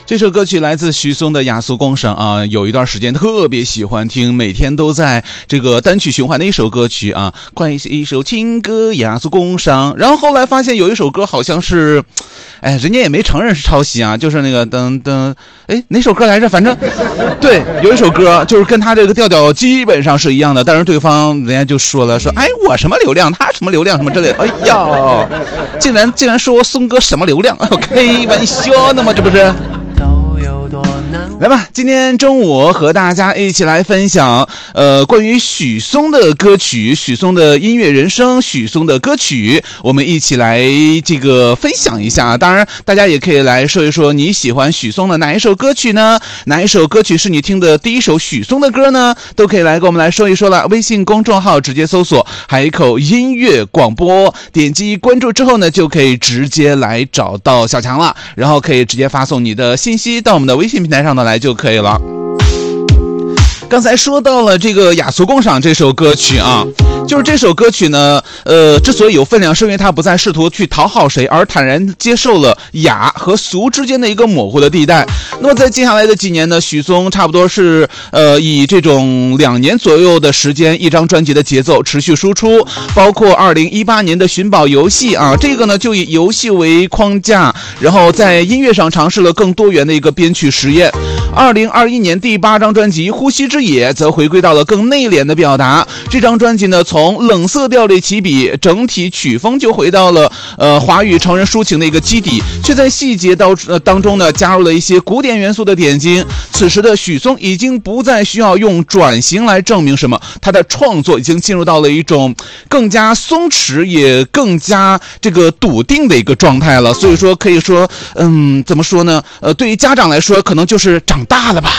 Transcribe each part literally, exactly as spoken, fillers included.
这首歌曲来自许嵩的《雅俗共赏》啊，有一段时间特别喜欢听，每天都在这个单曲循环的一首歌曲啊，关于一首情歌雅俗共赏。然后后来发现有一首歌好像是，哎，人家也没承认是抄袭啊，就是那个噔噔，哎，哪首歌来着？反正对，有一首歌就是跟他这个调调基本上是一样的，但是对方人家就说了，说哎我什么流量，他什么流量什么之类的，哎呀，竟然竟然说松哥什么流量，开玩笑呢吗？这不是？来吧，今天中午和大家一起来分享呃关于许嵩的歌曲，许嵩的音乐人生，许嵩的歌曲，我们一起来这个分享一下。当然大家也可以来说一说你喜欢许嵩的哪一首歌曲呢？哪一首歌曲是你听的第一首许嵩的歌呢？都可以来跟我们来说一说了。微信公众号直接搜索海口音乐广播，点击关注之后呢，就可以直接来找到小强了，然后可以直接发送你的信息到我们的微信平台上呢来就可以了。刚才说到了这个《雅俗共赏》这首歌曲啊，就是这首歌曲呢，呃，之所以有分量，是因为它不再试图去讨好谁，而坦然接受了雅和俗之间的一个模糊的地带。那么在接下来的几年呢，许嵩差不多是呃以这种两年左右的时间，一张专辑的节奏持续输出，包括二零一八年的寻宝游戏啊，这个呢就以游戏为框架，然后在音乐上尝试了更多元的一个编曲实验。二零二一年第八张专辑《呼吸之野》则回归到了更内敛的表达。这张专辑呢，从冷色调里起笔，整体曲风就回到了呃华语成人抒情的一个基底，却在细节当呃当中呢加入了一些古典元素的点睛。此时的许嵩已经不再需要用转型来证明什么，他的创作已经进入到了一种更加松弛也更加这个笃定的一个状态了。所以说可以说嗯怎么说呢，呃对于家长来说可能就是长大了吧。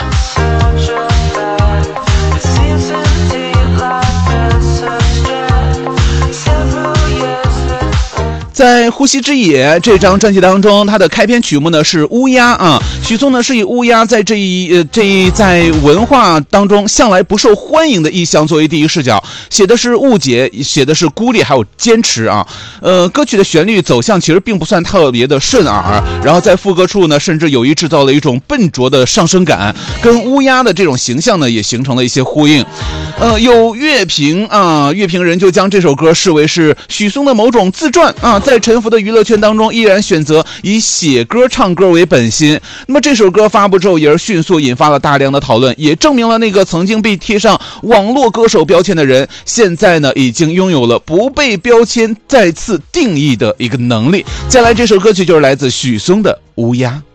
在《呼吸之野》这张专辑当中，它的开篇曲目呢是乌鸦啊。许嵩呢是以乌鸦在这一呃这一在文化当中向来不受欢迎的意象作为第一视角，写的是误解，写的是孤立还有坚持啊。呃，歌曲的旋律走向其实并不算特别的顺耳，然后在副歌处呢，甚至有意制造了一种笨拙的上升感，跟乌鸦的这种形象呢也形成了一些呼应。呃，有乐评啊，乐评人就将这首歌视为是许嵩的某种自传啊。在沉浮的娱乐圈当中，依然选择以写歌唱歌为本心。那么这首歌发布之后，也是迅速引发了大量的讨论，也证明了那个曾经被贴上网络歌手标签的人，现在呢已经拥有了不被标签再次定义的一个能力。接下来这首歌曲就是来自许嵩的《乌鸦》。